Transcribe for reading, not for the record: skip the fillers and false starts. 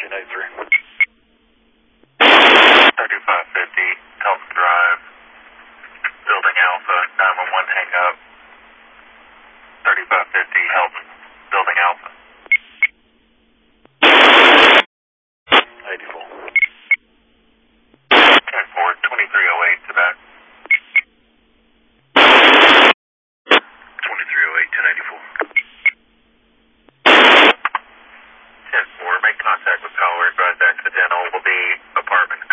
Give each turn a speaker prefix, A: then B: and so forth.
A: 3550, Helton Drive, Building Alpha, 911 hang up. 3550, Helton, Building Alpha. 84. 10-4, 2308 to that. 2308, 1084. 10-4, make contact with caller, advise accidental, will be apartment